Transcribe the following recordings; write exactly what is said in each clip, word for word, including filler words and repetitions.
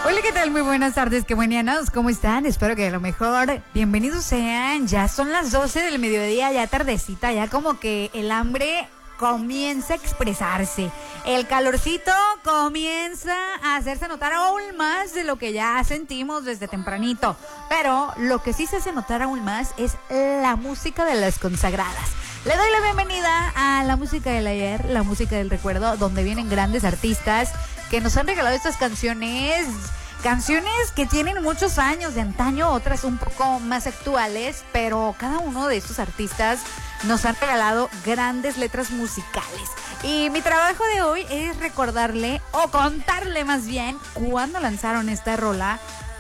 Hola, ¿qué tal? Muy buenas tardes, qué buenas, ¿cómo están? Espero que a lo mejor bienvenidos sean. Ya son las doce del mediodía, ya tardecita, ya como que el hambre comienza a expresarse. El calorcito comienza a hacerse notar aún más de lo que ya sentimos desde tempranito. Pero lo que sí se hace notar aún más es la música de las consagradas. Le doy la bienvenida a la música del ayer, la música del recuerdo, donde vienen grandes artistas que nos han regalado estas canciones, canciones que tienen muchos años de antaño, otras un poco más actuales, pero cada uno de estos artistas nos han regalado grandes letras musicales. Y mi trabajo de hoy es recordarle, o contarle más bien, cuándo lanzaron esta rola,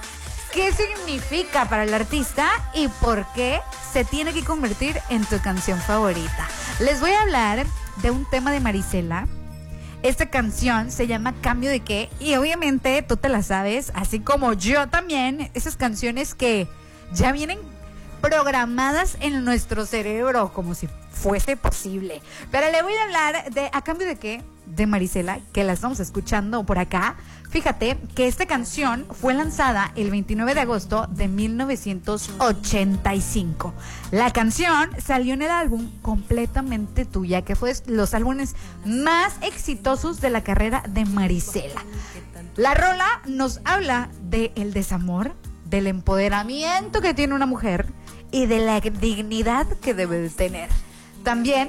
qué significa para el artista y por qué se tiene que convertir en tu canción favorita. Les voy a hablar de un tema de Marisela. Esta canción se llama Cambio de Qué, y obviamente tú te la sabes, así como yo también, esas canciones que ya vienen programadas en nuestro cerebro como si fuese posible. Pero le voy a hablar de A Cambio de Qué, de Marisela, que la estamos escuchando por acá. Fíjate que esta canción fue lanzada el veintinueve de agosto de mil novecientos ochenta y cinco. La canción salió en el álbum Completamente Tuya, que fue de los álbumes más exitosos de la carrera de Marisela. La rola nos habla del desamor, del empoderamiento que tiene una mujer y de la dignidad que debe de tener. También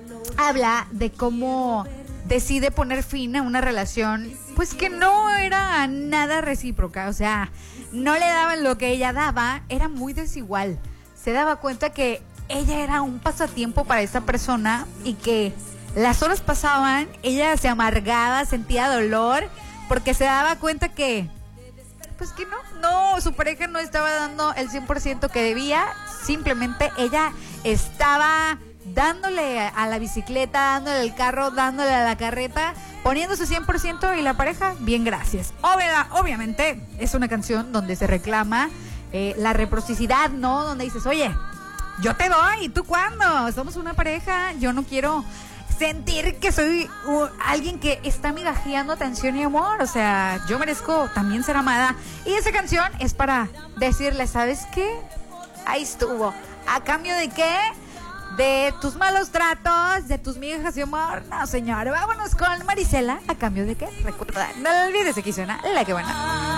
habla de cómo decide poner fin a una relación pues que no era nada recíproca, o sea, no le daban lo que ella daba, era muy desigual. Se daba cuenta que ella era un pasatiempo para esa persona y que las horas pasaban, ella se amargaba, sentía dolor, porque se daba cuenta que pues que no, no, su pareja no estaba dando el cien por ciento que debía, simplemente ella estaba dándole a la bicicleta, dándole al carro, dándole a la carreta, poniéndose cien por ciento, y la pareja, bien, gracias. Obvia, obviamente es una canción donde se reclama eh, la reciprocidad, ¿no? Donde dices, oye, yo te doy, ¿y tú cuándo? Somos una pareja, yo no quiero sentir que soy uh, alguien que está migajeando atención y amor, o sea, yo merezco también ser amada. Y esa canción es para decirle, ¿sabes qué? Ahí estuvo. ¿A cambio de qué? De tus malos tratos, de tus migajas de amor. No, señor, vámonos con Marisela. ¿A cambio de qué? Recuerda, no olvides que suena La Que Buena.